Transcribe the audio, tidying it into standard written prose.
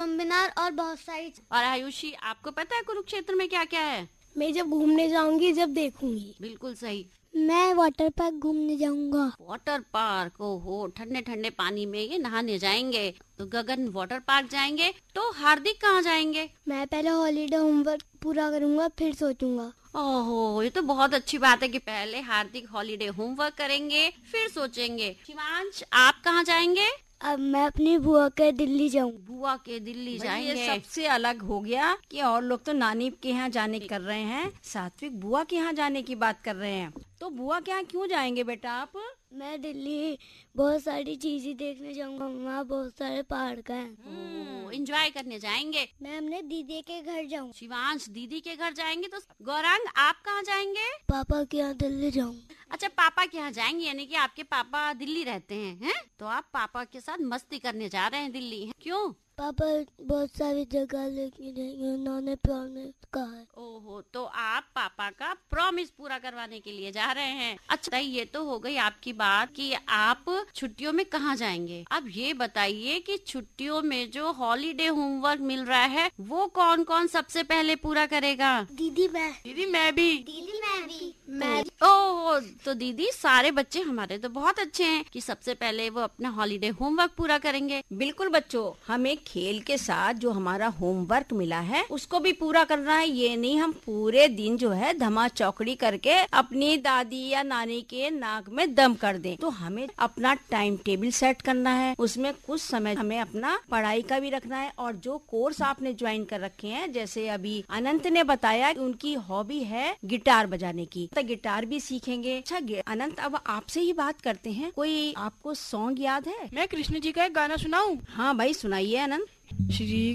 मीनार और बहुत सारी। और आयुषी, आपको पता है कुरुक्षेत्र में क्या क्या है? मैं जब घूमने जाऊंगी जब देखूंगी। बिल्कुल सही। मैं वाटर पार्क घूमने जाऊंगा। वाटर पार्क, ओहो, ठंडे ठंडे पानी में ये नहाने जाएंगे। तो गगन वाटर पार्क जाएंगे। तो हार्दिक कहाँ जाएंगे? मैं पहले हॉलीडे होमवर्क पूरा करूंगा फिर सोचूंगा। ओहो, ये तो बहुत अच्छी बात है कि पहले हार्दिक हॉलीडे होमवर्क करेंगे फिर सोचेंगे। शिवांश, आप कहाँ जाएंगे? अब मैं अपनी बुआ के दिल्ली जाऊँ। बुआ के दिल्ली जाएंगे। ये सबसे अलग हो गया कि और लोग तो नानी के यहाँ जाने कर रहे हैं, सात्विक बुआ के यहाँ जाने की बात कर रहे हैं। तो बुआ के यहाँ क्यों जाएंगे बेटा आप? मैं दिल्ली बहुत सारी चीजें देखने जाऊंगा, वहाँ बहुत सारे पार्क हैं। एंजॉय करने जाएंगे। मैं अपने दीदी के घर जाऊँ। शिवांश दीदी के घर जाएंगे। तो गौरांग, आप कहाँ जाएंगे? पापा के यहाँ दिल्ली जाऊँ। अच्छा, पापा के यहाँ जाएंगे, यानी कि आपके पापा दिल्ली रहते हैं? तो आप पापा के साथ मस्ती करने जा रहे हैं दिल्ली, क्यों? पापा बहुत सारी जगह लेके जाएंगे, उन्होंने प्रॉमिस कहा है। ओहो, तो आप पापा का प्रॉमिस पूरा करवाने के लिए जा रहे हैं। अच्छा, ये तो हो गई आपकी बात कि आप छुट्टियों में कहाँ जाएंगे। अब ये बताइए कि छुट्टियों में जो हॉलीडे होमवर्क मिल रहा है वो कौन कौन सबसे पहले पूरा करेगा? दीदी मैं। दीदी मैं भी। दीदी मैं भी। ओह, तो दीदी, सारे बच्चे हमारे तो बहुत अच्छे हैं कि सबसे पहले वो अपना हॉलीडे होमवर्क पूरा करेंगे। बिल्कुल बच्चों, हमें खेल के साथ जो हमारा होमवर्क मिला है उसको भी पूरा करना है। ये नहीं हम पूरे दिन जो है धमा चौकड़ी करके अपनी दादी या नानी के नाक में दम कर दें। तो हमें अपना टाइम टेबल सेट करना है, उसमें कुछ समय हमें अपना पढ़ाई का भी रखना है। और जो कोर्स आपने ज्वाइन कर रखे हैं, जैसे अभी अनंत ने बताया उनकी हॉबी है गिटार बजाने की, तो गिटार भी सीखेंगे। अच्छा अनंत, अब आपसे ही बात करते हैं, कोई आपको सॉन्ग याद है? मैं कृष्ण जी का एक गाना सुनाऊं? हाँ भाई, सुनाइए अनंत। श्री